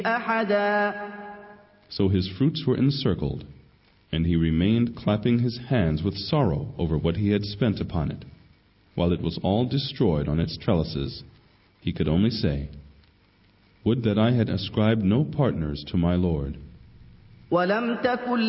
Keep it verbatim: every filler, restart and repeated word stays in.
أحدا. So his fruits were encircled, and he remained clapping his hands with sorrow over what he had spent upon it. While it was all destroyed on its trellises, he could only say, "Would that I had ascribed no partners to my Lord." ولم تكن